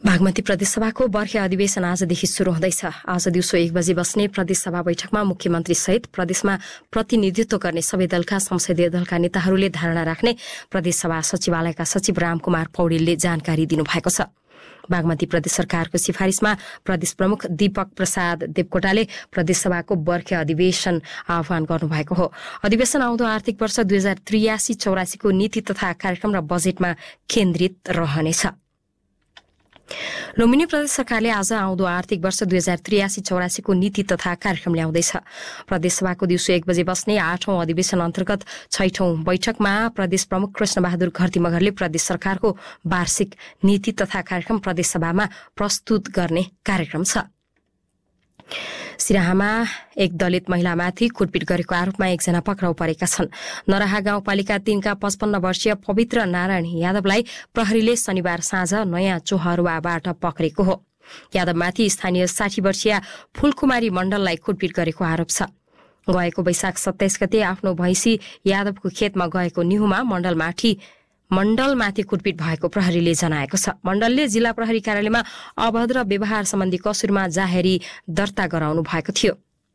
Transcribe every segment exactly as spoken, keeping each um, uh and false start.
बागमती प्रदेशसभाको वर्ष अधिवेशन आजदेखि शुरू हुँदैछ। आज दिउँसो एक बजे बस्ने प्रदेशसभा बैठकमा मुख्यमन्त्री सहित प्रदेशमा प्रतिनिधित्व गर्ने सबै दलका संसदीय दलका नेताहरूले धारणा राख्ने प्रदेशसभा सचिवालयका सचिव रामकुमार पौडेलले जानकारी दिनुभएको छ। बागमती प्रदेश सरकारको सिफारिशमा प्रदेश प्रमुख दीपक प्रसाद देवकोटाले प्रदेशसभाको वर्ष अधिवेशन आह्वान गर्नुभएको हो। अधिवेशन आउँदो आर्थिक वर्ष दुई हजार त्रियासी चौरासीको नीति तथा कार्यक्रम र बजेटमा केन्द्रित रहनेछ। लुम्बिनी प्रदेश सरकारले आज आउँदो आर्थिक वर्ष दुई हजार त्रियासी चौरासीको नीति तथा कार्यक्रम ल्याउँदैछ। प्रदेशसभाको दिउँसो एक बजे बस्ने आठौं अधिवेशन अन्तर्गत छैठौं बैठकमा प्रदेश प्रमुख कृष्णबहादुर घरती मगरले प्रदेश सरकारको वार्षिक नीति तथा कार्यक्रम प्रदेशसभामा प्रस्तुत गर्ने कार्यक्रम छ। सिराहामा एक दलित महिलामाथि कुटपिट गरेको आरोपमा एकजना पक्राउ परेका छन्। नराहा गाउँपालिका तीनका पचपन्न वर्षीय पवित्र नारायण यादवलाई प्रहरीले शनिबार साँझ नयाँ चोहरुवाबाट पक्रेको हो। यादवमाथि स्थानीय साठी वर्षीय फूलकुमारी मण्डललाई कुटपिट गरेको आरोप छ। गएको वैशाख सत्ताइस गते आफ्नो भैँसी यादवको खेतमा गएको निहुमा मण्डलमाथि मण्डलमाथि कुटपिट भएको प्रहरीले जनाएको छ। मण्डलले जिल्ला प्रहरी कार्यालयमा अभद्र व्यवहार सम्बन्धी कसुरमा जाहेरी दर्ता गराउनु भएको थियो।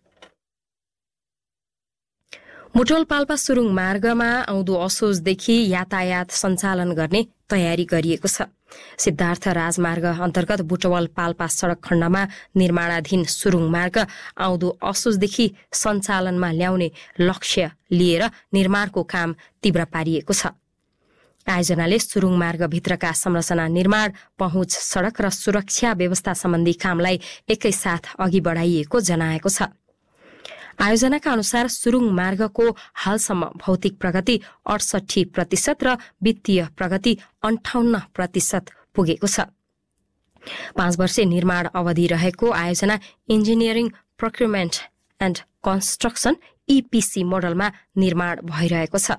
मुटोल पाल्पा सुरुङ मार्गमा आउँदो असोजदेखि यातायात सञ्चालन गर्ने तयारी गरिएको छ। सिद्धार्थ राजमार्ग अन्तर्गत बुटवल पाल्पा सड़क खण्डमा निर्माणाधीन सुरुङ मार्ग आउँदो असोजदेखि सञ्चालनमा ल्याउने लक्ष्य लिएर निर्माणको काम तीव्र पारिएको छ। आयोजनाले सुरुङ मार्गभित्रका संरचना निर्माण, पहुँच सड़क र सुरक्षा व्यवस्था सम्बन्धी कामलाई एकैसाथ अघि बढाइएको जनाएको छ। आयोजनाका अनुसार सुरुङ मार्गको हालसम्म भौतिक प्रगति अडसठी प्रतिशत र वित्तीय प्रगति अन्ठाउन्न प्रतिशत पुगेको छ। पाँच वर्ष निर्माण अवधि रहेको आयोजना engineering procurement and construction EPC मोडलमा निर्माण भइरहेको छ।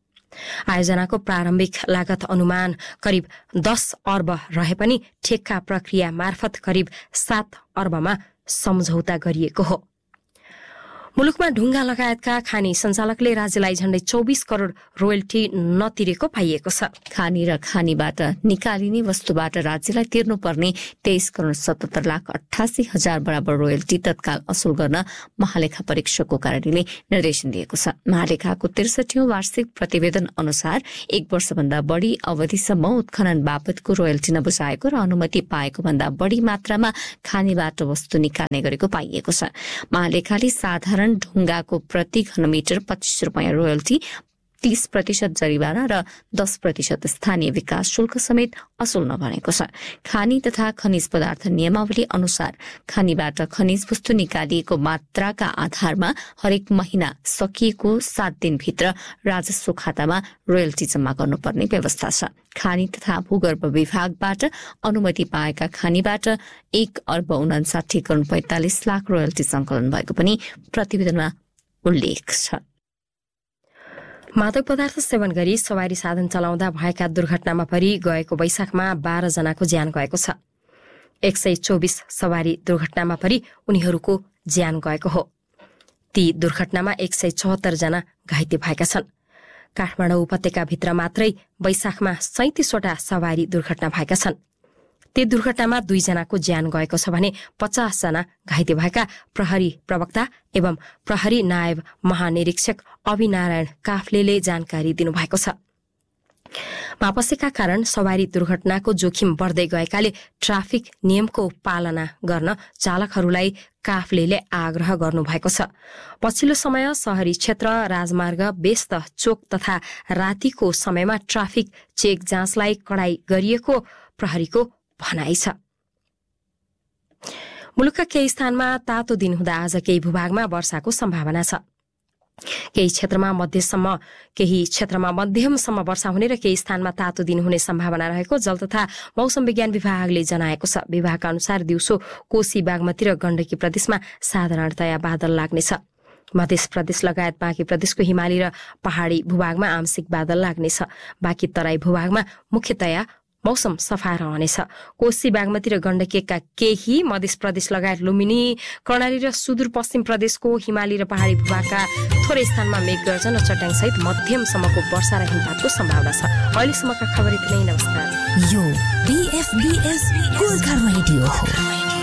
आयोजनाको प्रारम्भिक लागत अनुमान करिब दस अर्ब रहे पनि ठेक्का प्रक्रिया मार्फत करिब सात अर्बमा सम्झौता गरिएको हो। मुलुकमा ढुङ्गा लगायतका खानी सञ्चालकले राज्यलाई झण्डै चौबिस करोड़ रोयल्टी नतिरेको पाइएको छ। खानी र खानीबाट निकालिने वस्तुबाट राज्यलाई तिर्नुपर्ने तेइस करोड़ सतहत्तर लाख अठासी हजार बराबर रोयल्टी तत्काल असुल गर्न महालेखा परीक्षकको कार्यालयले निर्देशन दिएको छ। महालेखाको त्रिसठीौं वार्षिक प्रतिवेदन अनुसार एक वर्षभन्दा बढ़ी अवधिसम्म उत्खनन बापतको रोयल्टी नबुझाएको र अनुमति पाएको भन्दा बढ़ी मात्रामा खानीबाट वस्तु निकाल्ने गरेको पाइएको छ। महालेखाले साधारण ढुङ्गाको प्रति घनमिटर पच्चीस रुपियाँ रोयल्टी, तीस प्रतिशत जरिवाना र दस प्रतिशत स्थानीय विकास शुल्क समेत असुल नभनेको छ। खानी तथा खनिज पदार्थ नियमावली अनुसार खानीबाट खनिज वस्तु निकालिएको मात्राका आधारमा हरेक महिना सकिएको सात दिनभित्र राजस्व खातामा रोयल्टी जम्मा गर्नुपर्ने व्यवस्था छ। खानी तथा भूगर्भ विभागबाट अनुमति पाएका खानीबाट एक अर्ब उनासाठी करोड़ पैंतालिस लाख रोयल्टी संकलन भएको पनि प्रतिवेदनमा उल्लेख छ। मादक पदार्थ सेवन गरी सवारी साधन चलाउँदा भएका दुर्घटनामा परि गएको वैशाखमा बाह्र जनाको ज्यान गएको छ। एक सय चौबिस सवारी दुर्घटनामा परि उनीहरूको ज्यान गएको हो। ती दुर्घटनामा एक सय चौहत्तर जना घाइते भएका छन्। काठमाडौँ उपत्यकाभित्र मात्रै वैशाखमा सैंतिसवटा सवारी दुर्घटना भएका छन्। ती दुर्घटनामा दुईजनाको ज्यान गएको छ भने पचास जना घाइते भएका प्रहरी प्रवक्ता एवं प्रहरी नायब महानिरीक्षक अभिनारायण काफ्लेले जानकारी दिनुभएको छ। वापसीका कारण सवारी दुर्घटनाको जोखिम बढ्दै गएकाले ट्राफिक नियमको पालना गर्न चालकहरूलाई काफ्लेले आग्रह गर्नुभएको छ। पछिल्लो समय शहरी क्षेत्र, राजमार्ग, व्यस्त चोक तथा रातिको समयमा ट्राफिक चेक जाँचलाई कडाई गरिएको प्रहरीको भनाइ छ। मुलुकका केही स्थानमा तातो दिन हुँदा आज केही भूभागमा वर्षाको सम्भावना छ। केही क्षेत्रमा मध्यसम्म केही क्षेत्रमा मध्यमसम्म वर्षा हुने र केही स्थानमा तातो दिन हुने सम्भावना रहेको जल तथा मौसम विज्ञान विभागले जनाएको छ। विभागका अनुसार दिउँसो कोशी, बागमती र गण्डकी प्रदेशमा साधारणतया बादल लाग्नेछ। मध्य प्रदेश लगायत बाँकी प्रदेशको हिमाली र पहाड़ी भूभागमा आंशिक बादल लाग्नेछ। बाँकी तराई भूभागमा मुख्यतया मौसम सफा रहनेछ। कोशी, बागमती र गण्डकीका केही, मध्य प्रदेश लगायत लुम्बिनी, कर्णाली र सुदूरपश्चिम प्रदेशको हिमाली र पहाड़ी भूभागका थोरै स्थानमा मेघगर्जन र चट्याङसहित मध्यमसम्मको वर्षा र हिमपातको सम्भावना छ। अहिलेसम्मका खबर यति नै। नमस्कार। यो बीएफबीएस गोर्खा रेडियो हो।